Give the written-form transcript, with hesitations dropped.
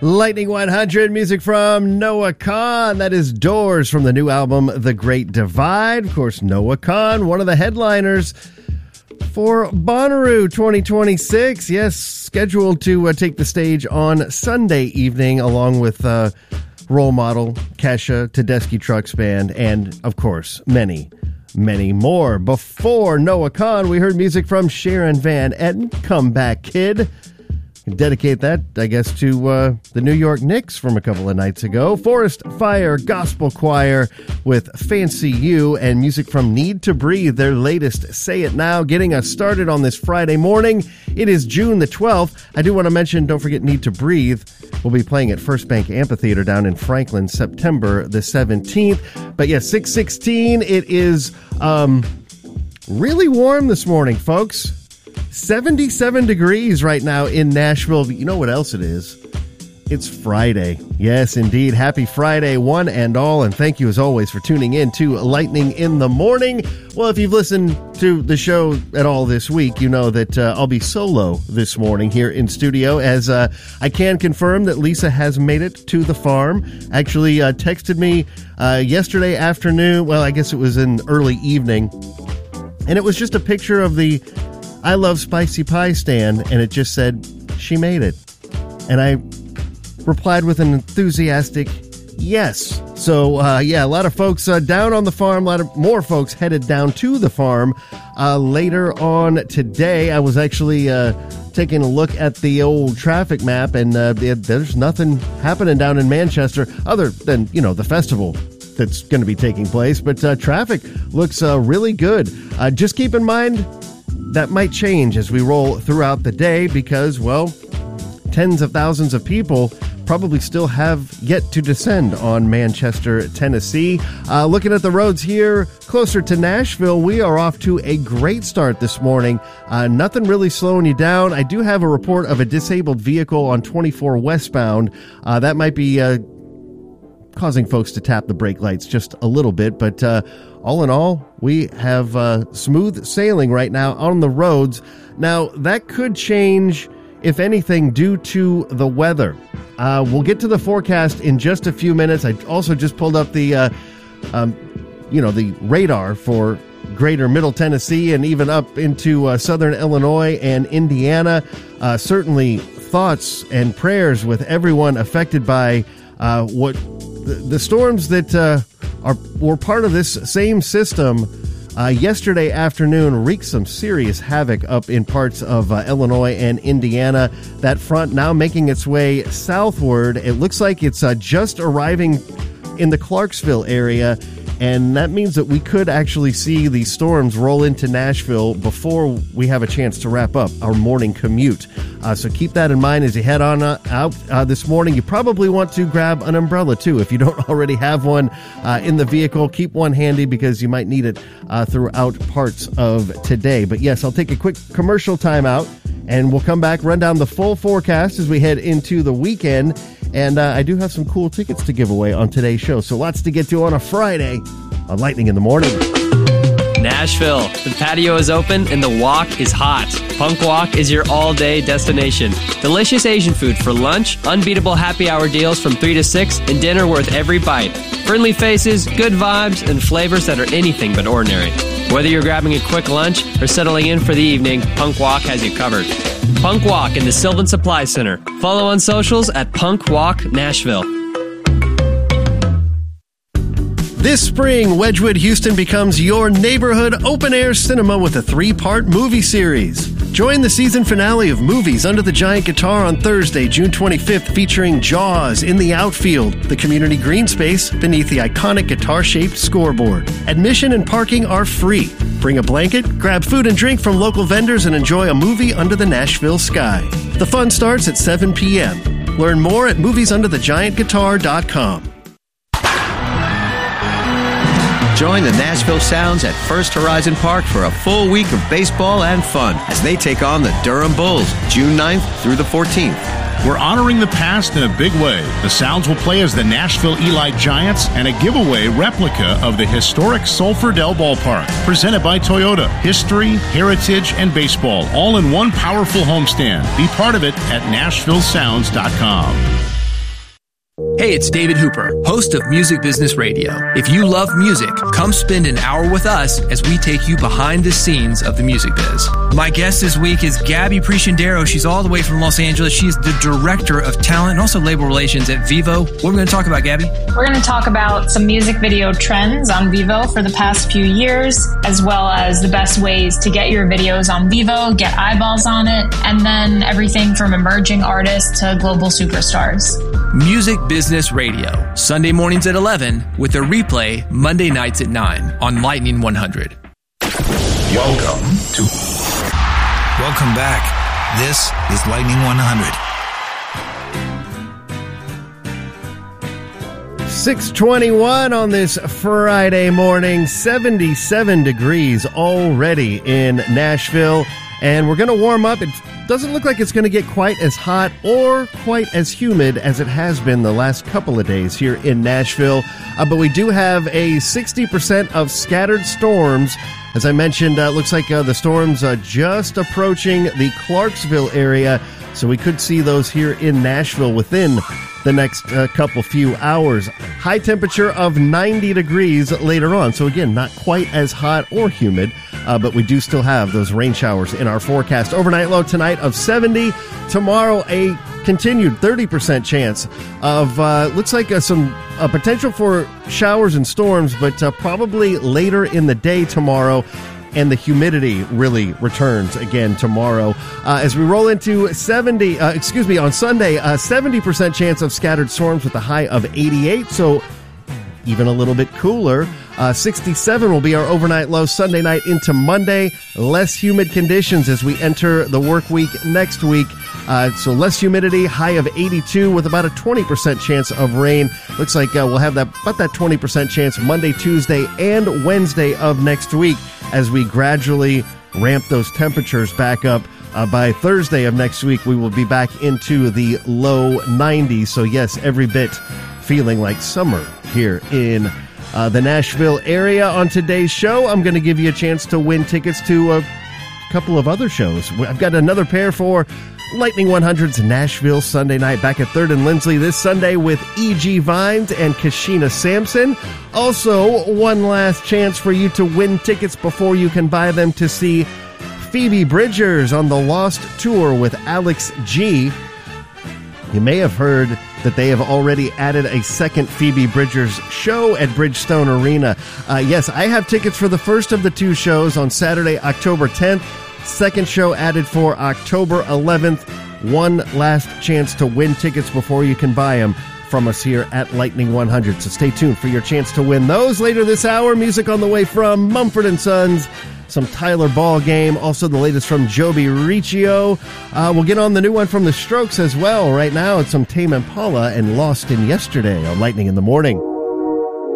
Lightning 100, music from Noah Kahan. That is Doors from the new album, The Great Divide. Of course, Noah Kahan, one of the headliners for Bonnaroo 2026. Yes, scheduled to take the stage on Sunday evening, along with role model Kesha, Tedeschi Trucks Band, and, of course, many more. Before Noah Kahan, we heard music from Sharon Van Etten, Come Back Kid. Dedicate that, I guess, to the New York Knicks from a couple of nights ago. Forest Fire Gospel Choir with Fancy You, and music from Need to Breathe, their latest Say It Now, getting us started on this Friday morning. It is June the 12th. I do want to mention, don't forget Need to Breathe. We'll be playing at First Bank Amphitheater down in Franklin, September the 17th. But yes, 6:16, it is really warm this morning, folks. 77 degrees right now in Nashville. But you know what else it is? It's Friday. Yes, indeed. Happy Friday, one and all. And thank you, as always, for tuning in to Lightning in the Morning. Well, if you've listened to the show at all this week, you know that I'll be solo this morning here in studio, as I can confirm that Lisa has made it to the farm. Actually texted me yesterday afternoon. Well, I guess it was in early evening. And it was just a picture of the I Love Spicy Pie stand, and it just said, she made it. And I replied with an enthusiastic yes. So, a lot of folks down on the farm, a lot of more folks headed down to the farm later on today. I was actually taking a look at the old traffic map, and there's nothing happening down in Manchester other than, the festival that's going to be taking place. But traffic looks really good. Just keep in mind, that might change as we roll throughout the day because, well, tens of thousands of people probably still have yet to descend on Manchester, Tennessee. Looking at the roads here closer to Nashville, we are off to a great start this morning. Nothing really slowing you down. I do have a report of a disabled vehicle on 24 westbound. That might be causing folks to tap the brake lights just a little bit, but all in all, we have smooth sailing right now on the roads. Now, that could change, if anything, due to the weather. We'll get to the forecast in just a few minutes. I also just pulled up the radar for greater Middle Tennessee and even up into southern Illinois and Indiana. Certainly thoughts and prayers with everyone affected by what the storms that were part of this same system yesterday afternoon wreaked some serious havoc up in parts of Illinois and Indiana. That front now making its way southward. It looks like it's just arriving in the Clarksville area, and that means that we could actually see these storms roll into Nashville before we have a chance to wrap up our morning commute. So keep that in mind as you head on out this morning. You probably want to grab an umbrella, too. If you don't already have one in the vehicle, keep one handy because you might need it throughout parts of today. But yes, I'll take a quick commercial timeout, and we'll come back, run down the full forecast as we head into the weekend. And I do have some cool tickets to give away on today's show. So lots to get to on a Friday on Lightning in the Morning. Nashville. The patio is open and the walk is hot. Punk Walk is your all-day destination. Delicious Asian food for lunch, unbeatable happy hour deals from 3 to 6, and dinner worth every bite. Friendly faces, good vibes, and flavors that are anything but ordinary. Whether you're grabbing a quick lunch or settling in for the evening, Punk Walk has you covered. Punk Walk in the Sylvan Supply Center. Follow on socials at Punk Walk Nashville. This spring, Wedgwood Houston becomes your neighborhood open-air cinema with a 3-part movie series. Join the season finale of Movies Under the Giant Guitar on Thursday, June 25th, featuring Jaws in the outfield, the community green space beneath the iconic guitar-shaped scoreboard. Admission and parking are free. Bring a blanket, grab food and drink from local vendors, and enjoy a movie under the Nashville sky. The fun starts at 7 p.m. Learn more at moviesundерthegiantguitar.com. Join the Nashville Sounds at First Horizon Park for a full week of baseball and fun as they take on the Durham Bulls, June 9th through the 14th. We're honoring the past in a big way. The Sounds will play as the Nashville Eli Giants and a giveaway replica of the historic Sulphur Dell Ballpark, presented by Toyota. History, heritage, and baseball, all in one powerful homestand. Be part of it at NashvilleSounds.com. Hey, it's David Hooper, host of Music Business Radio. If you love music, come spend an hour with us as we take you behind the scenes of the music biz. My guest this week is Gabby Prescindero. She's all the way from Los Angeles. She is the Director of Talent and also Label Relations at Vevo. What are we going to talk about, Gabby? We're going to talk about some music video trends on Vevo for the past few years, as well as the best ways to get your videos on Vevo, get eyeballs on it, and then everything from emerging artists to global superstars. Music Business Radio, Sunday mornings at 11 with a replay Monday nights at 9 on Lightning 100. Welcome back. This is Lightning 100. 6:21 on this Friday morning, 77 degrees already in Nashville, and we're going to warm up. It doesn't look like it's going to get quite as hot or quite as humid as it has been the last couple of days here in Nashville, but we do have a 60% of scattered storms. As I mentioned, looks like the storms are just approaching the Clarksville area, so we could see those here in Nashville within the next few hours. High temperature of 90 degrees later on. So again, not quite as hot or humid, but we do still have those rain showers in our forecast. Overnight low tonight of 70. Tomorrow, a continued 30% chance of, looks like some potential for showers and storms, but probably later in the day tomorrow. And the humidity really returns again tomorrow. As we roll into on Sunday, 70% chance of scattered storms with a high of 88, so even a little bit cooler. 67 will be our overnight low Sunday night into Monday. Less humid conditions as we enter the work week next week. So less humidity, high of 82 with about a 20% chance of rain. Looks like we'll have about that 20% chance Monday, Tuesday, and Wednesday of next week as we gradually ramp those temperatures back up. By Thursday of next week, we will be back into the low 90s. So yes, every bit feeling like summer here in the Nashville area. On today's show, I'm going to give you a chance to win tickets to a couple of other shows. I've got another pair for Lightning 100's Nashville Sunday night back at 3rd and Lindsley this Sunday with E.G. Vines and Kashina Sampson. Also, one last chance for you to win tickets before you can buy them to see Phoebe Bridgers on the Lost Tour with Alex G. You may have heard that they have already added a second Phoebe Bridgers show at Bridgestone Arena. Yes, I have tickets for the first of the two shows on Saturday, October 10th. Second show added for October 11th. One last chance to win tickets before you can buy them from us here at Lightning 100. So stay tuned for your chance to win those. Later this hour, music on the way from Mumford & Sons, some Tyler Ball Game, also the latest from Joby Riccio. We'll get on the new one from The Strokes as well. Right now, it's some Tame Impala and Lost in Yesterday on Lightning in the Morning.